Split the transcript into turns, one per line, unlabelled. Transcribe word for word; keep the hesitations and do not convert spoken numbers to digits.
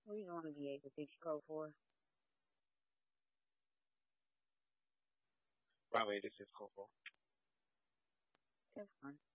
What do you want to be able to go for?
By the way, this is Coco.
That's fun.